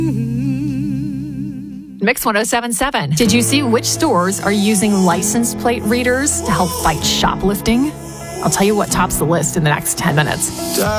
Mix 1077. Did you see which stores are using license plate readers to help fight shoplifting? I'll tell you what tops the list in the next 10 minutes.